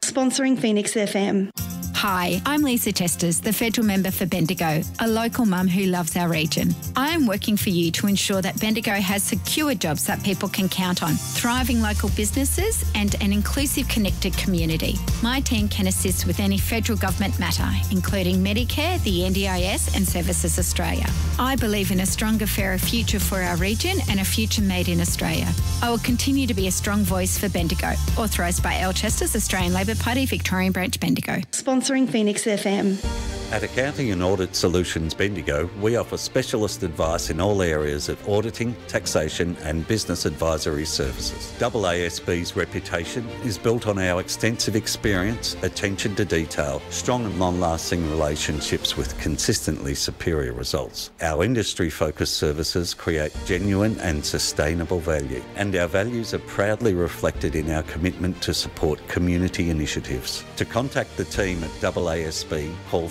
Sponsoring Phoenix FM. Hi, I'm Lisa Testas, the federal member for Bendigo, a local mum who loves our region. I am working for you to ensure that Bendigo has secure jobs that people can count on, thriving local businesses and an inclusive, connected community. My team can assist with any federal government matter, including Medicare, the NDIS and Services Australia. I believe in a stronger, fairer future for our region and a future made in Australia. I will continue to be a strong voice for Bendigo. Authorised by Al Chesters, Australian Labor Party, Victorian Branch, Bendigo. Sponsoring Phoenix FM. At Accounting and Audit Solutions Bendigo, we offer specialist advice in all areas of auditing, taxation and business advisory services. AASB's reputation is built on our extensive experience, attention to detail, strong and long-lasting relationships with consistently superior results. Our industry-focused services create genuine and sustainable value, and our values are proudly reflected in our commitment to support community initiatives. To contact the team at AASB, call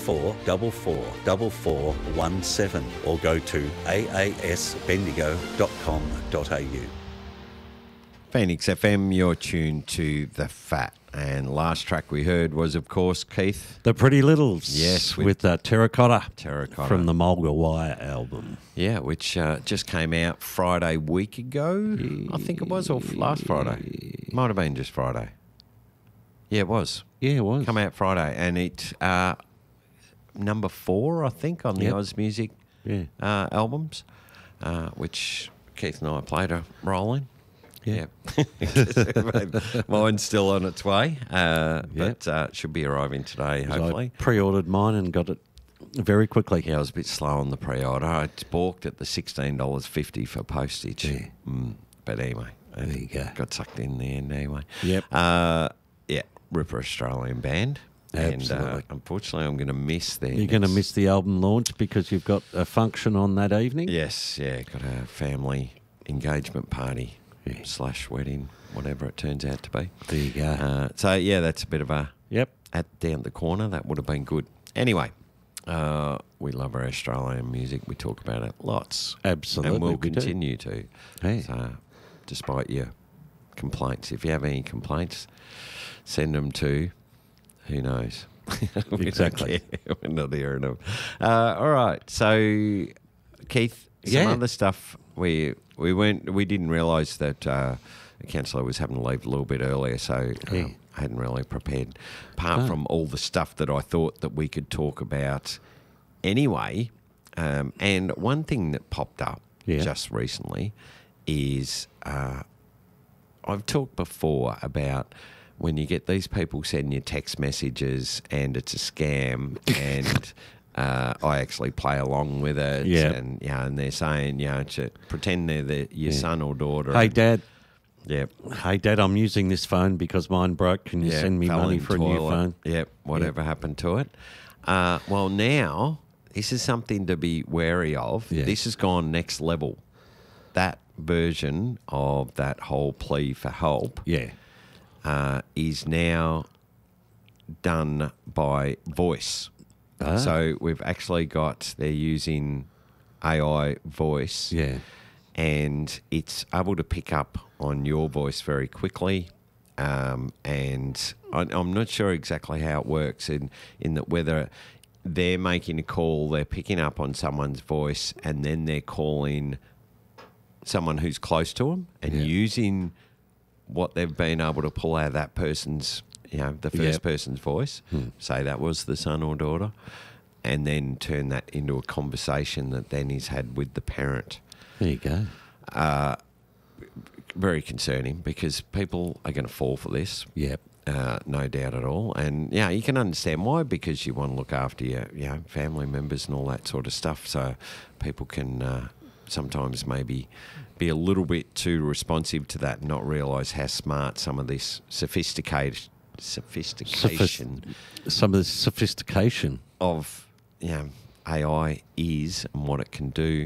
54444417 or go to aasbendigo.com.au. Phoenix FM, you're tuned to The Fat. And last track we heard was, of course, Keith. The Pretty Littles. Yes. With Terracotta. Terracotta. From the Mulga Wire album. Yeah, which just came out Friday week ago, I think it was, or last Friday. Might have been just Friday. Yeah, it was. Yeah, it was. Come out Friday. And it number 4, I think, on the Oz Music albums, which Keith and I played a role in. Yeah. Mine's still on its way, but should be arriving today, hopefully. I pre-ordered mine and got it very quickly. Yeah, I was a bit slow on the pre-order. I balked at the $16.50 for postage. Yeah. But anyway, there you go. Got sucked in the end anyway. Yep. Ripper Australian band. Absolutely. And unfortunately, I'm going to miss them. You're going to miss the album launch because you've got a function on that evening? Yes, got a family engagement party / wedding, whatever it turns out to be. There you go. That's a bit of a... Yep. Down the corner, that would have been good. Anyway, we love our Australian music. We talk about it lots. Absolutely. And we'll we continue to. Hey. So, despite your complaints, if you have any complaints, send them to... Who knows? Exactly. We're not hearing them. All right. So, Keith, some other stuff we didn't realise that the councillor was having to leave a little bit earlier, so I hadn't really prepared. Apart from all the stuff that I thought that we could talk about anyway, and one thing that popped up just recently is I've talked before about when you get these people sending you text messages and it's a scam and I actually play along with it and they're saying, to pretend they're your son or daughter. Hey, Dad. Yep. Hey, Dad, I'm using this phone because mine broke. Can you send me money for a new phone? Yep. Whatever happened to it. Well, now this is something to be wary of. Yeah. This has gone next level. That version of that whole plea for help is now done by voice. So we've actually they're using AI voice. Yeah. And it's able to pick up on your voice very quickly. And I'm not sure exactly how it works in that whether they're making a call, they're picking up on someone's voice, and then they're calling someone who's close to them and using what they've been able to pull out of that person's, the first person's voice, say that was the son or daughter, and then turn that into a conversation that then is had with the parent. There you go. Very concerning because people are going to fall for this. Yep. No doubt at all. And, you can understand why, because you want to look after your family members and all that sort of stuff. So people can sometimes maybe be a little bit too responsive to that and not realise how smart some of this sophistication some of the sophistication of AI is and what it can do.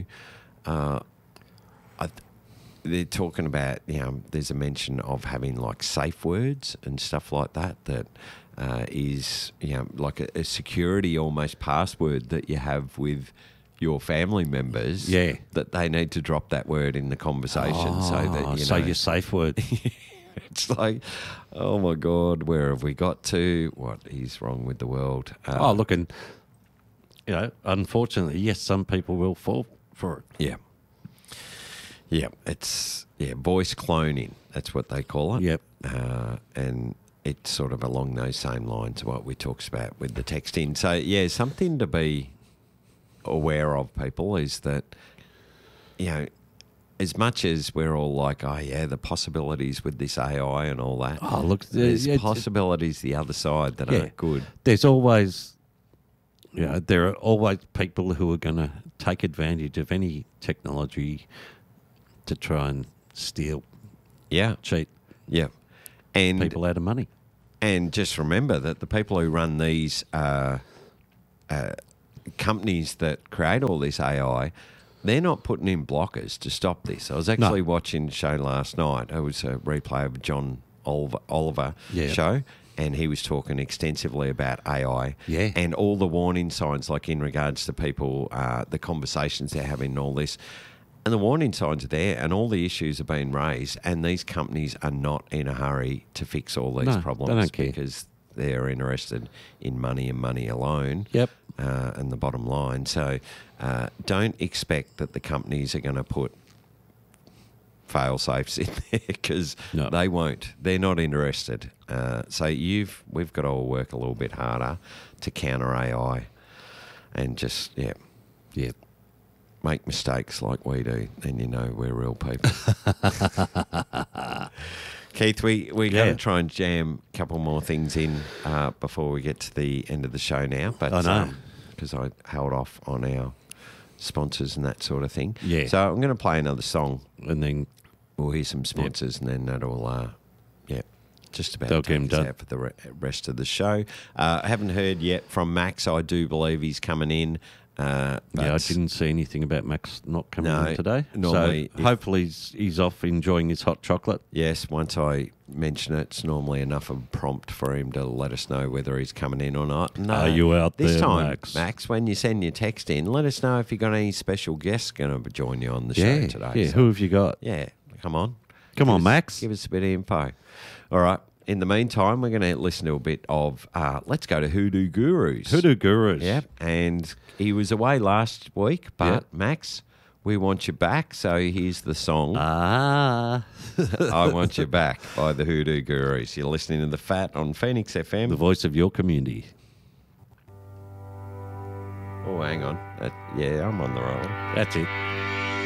They're talking about, there's a mention of having like safe words and stuff like that is, like a security almost password that you have with your family members. Yeah. That they need to drop that word in the conversation so that, your safe word. It's like, oh my God, where have we got to? What is wrong with the world? Look, and unfortunately, yes, some people will fall for it. Yeah, it's voice cloning. That's what they call it. Yep. And it's sort of along those same lines of what we talked about with the texting. So something to be aware of, people, is that as much as we're all like, the possibilities with this AI and all that. Oh, look, there's possibilities the other side that aren't good. There's always, there are always people who are going to take advantage of any technology to try and steal, cheat, and people out of money. And just remember that the people who run these companies that create all this AI, they're not putting in blockers to stop this. I was actually watching a show last night. It was a replay of John Oliver show, and he was talking extensively about AI and all the warning signs, like in regards to people, the conversations they're having and all this. And the warning signs are there, and all the issues are being raised, and these companies are not in a hurry to fix all these problems, they don't care, because they're interested in money and money alone. Yep. And the bottom line. So don't expect that the companies are going to put fail-safes in there, because they won't. They're not interested. So we've got to all work a little bit harder to counter AI, and just make mistakes like we do, then we're real people. Keith, we're going to try and jam a couple more things in before we get to the end of the show now. But I know. Because I held off on our sponsors and that sort of thing. Yeah. So I'm going to play another song, and then we'll hear some sponsors, and then that'll, just about they'll get take us out for the rest of the show. I haven't heard yet from Max. I do believe he's coming in. I didn't see anything about Max not coming in today. Normally, so hopefully he's off enjoying his hot chocolate. Yes, once I mention it, it's normally enough of a prompt for him to let us know whether he's coming in or not. No, are you out this there, time, Max, when you send your text in, let us know if you've got any special guests going to join you on the show today. Yeah, who have you got? Yeah, come on. Max. Give us a bit of info. All right. In the meantime, we're going to listen to a bit of, let's go to Hoodoo Gurus. Hoodoo Gurus. Yep. And he was away last week, but Max, we want you back. So here's the song. I Want You Back by the Hoodoo Gurus. You're listening to The Fat on Phoenix FM. The voice of your community. Oh, hang on. I'm on the roll. That's it.